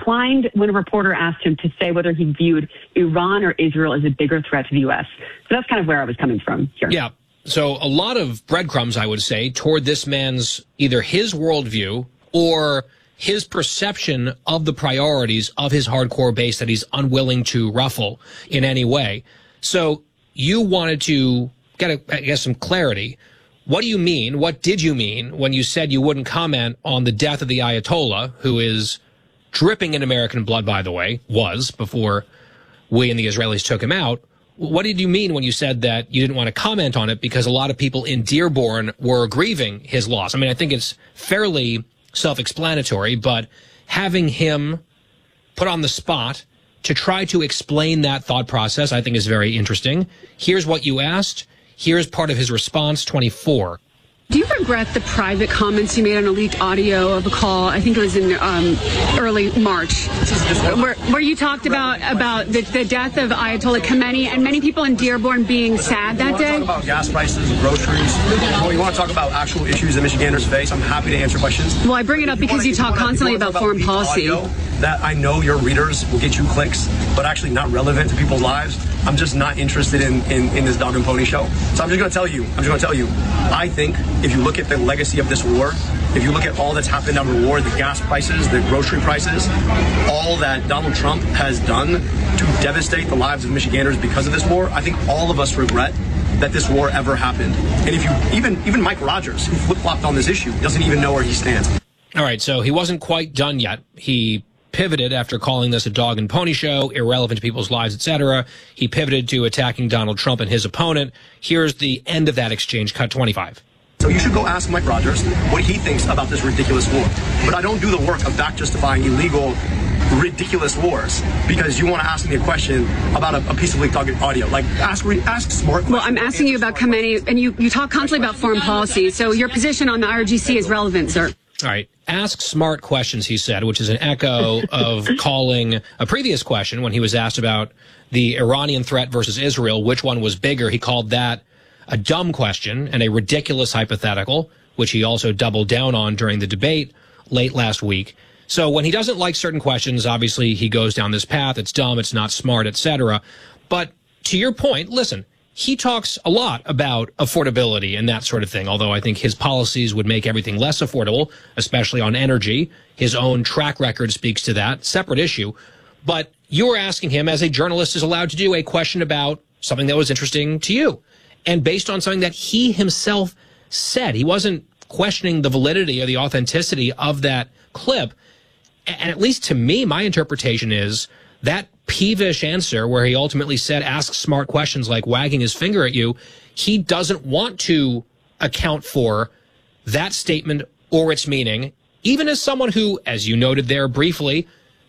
declined when a reporter asked him to say whether he viewed Iran or Israel as a bigger threat to the U.S. So that's kind of where I was coming from here. Yeah. So a lot of breadcrumbs, I would say, toward this man's either his worldview or his perception of the priorities of his hardcore base that he's unwilling to ruffle in any way. So you wanted to get, I guess, some clarity. What do you mean? What did you mean when you said you wouldn't comment on the death of the Ayatollah, who is dripping in American blood, by the way, was before we and the Israelis took him out? What did you mean when you said that you didn't want to comment on it because a lot of people in Dearborn were grieving his loss? I mean, I think it's fairly self-explanatory, but having him put on the spot to try to explain that thought process, I think is very interesting. Here's what you asked. Here's part of his response, 24. Do you regret the private comments you made on a leaked audio of a call? I think it was in early March, where you talked about the death of Ayatollah Khamenei and many people in Dearborn being sad that day? You want to talk about gas prices and groceries? You want to talk about actual issues that Michiganders face? I'm happy to answer questions. Well, I bring it up because you talk constantly about foreign policy. That I know your readers will get you clicks, but actually not relevant to people's lives. I'm just not interested in this dog and pony show. So I'm just going to tell you, I think if you look at the legacy of this war, if you look at all that's happened under the war, the gas prices, the grocery prices, all that Donald Trump has done to devastate the lives of Michiganders because of this war, I think all of us regret that this war ever happened. And if you, even Mike Rogers, who flip-flopped on this issue, doesn't even know where he stands. All right, so he wasn't quite done yet. He pivoted after calling this a dog and pony show, irrelevant to people's lives, etc. He pivoted to attacking Donald Trump and his opponent. Here's the end of that exchange, cut 25. So you should go ask Mike Rogers what he thinks about this ridiculous war. But I don't do the work of back justifying illegal, ridiculous wars because you want to ask me a question about a piece of leaked audio. Like, ask smart questions. Well, I'm asking you about Khamenei, and you talk constantly about foreign policy, so your position on the IRGC is relevant, sir. All right. Ask smart questions, he said, which is an echo of calling a previous question when he was asked about the Iranian threat versus Israel, which one was bigger. He called that a dumb question and a ridiculous hypothetical, which he also doubled down on during the debate late last week. So when he doesn't like certain questions, obviously he goes down this path. It's dumb, it's not smart, etc. But to your point, listen, he talks a lot about affordability and that sort of thing, although I think his policies would make everything less affordable, especially on energy. His own track record speaks to that. Separate issue. But you're asking him, as a journalist is allowed to do, a question about something that was interesting to you. And based on something that he himself said, he wasn't questioning the validity or the authenticity of that clip. And at least to me, my interpretation is that peevish answer where he ultimately said, ask smart questions, like wagging his finger at you. He doesn't want to account for that statement or its meaning, even as someone who, as you noted there briefly,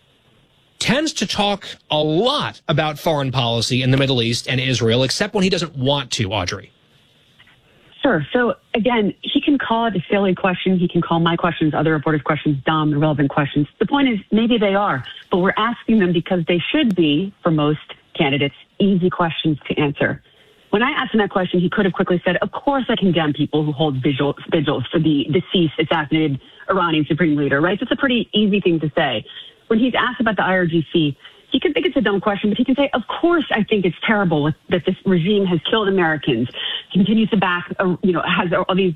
tends to talk a lot about foreign policy in the Middle East and Israel, except when he doesn't want to, Audrey. Sure. So, again, he can call it a silly question. He can call my questions, other reporters' questions, dumb, irrelevant questions. The point is, maybe they are, but we're asking them because they should be, for most candidates, easy questions to answer. When I asked him that question, he could have quickly said, of course I condemn people who hold vigils for the deceased, assassinated Iranian supreme leader, right? That's a pretty easy thing to say. When he's asked about the IRGC, he can think it's a dumb question, but he can say, of course I think it's terrible that this regime has killed Americans, continues to back, has all these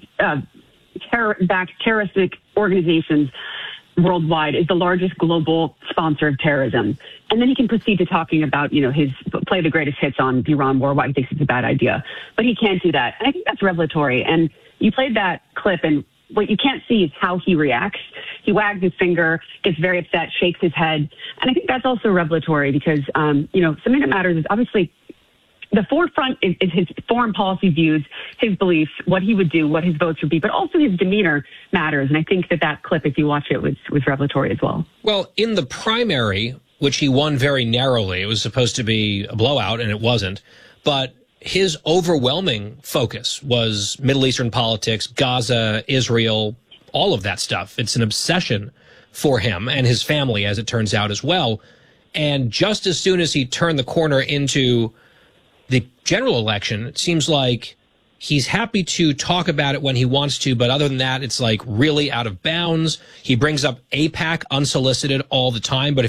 terroristic organizations worldwide, is the largest global sponsor of terrorism. And then he can proceed to talking about, his play the greatest hits on the Iran war, why he thinks it's a bad idea. But he can't do that. And I think that's revelatory. And you played that clip, and what you can't see is how he reacts. He wags his finger, gets very upset, shakes his head. And I think that's also revelatory because, something that matters is obviously the forefront is his foreign policy views, his beliefs, what he would do, what his votes would be, but also his demeanor matters. And I think that clip, if you watch it, was revelatory as well. Well, in the primary, which he won very narrowly, it was supposed to be a blowout, and it wasn't. But his overwhelming focus was Middle Eastern politics, Gaza, Israel, all of that stuff. It's an obsession for him and his family, as it turns out, as well. And just as soon as he turned the corner into the general election, it seems like he's happy to talk about it when he wants to, but other than that, it's like really out of bounds. He brings up AIPAC unsolicited all the time, but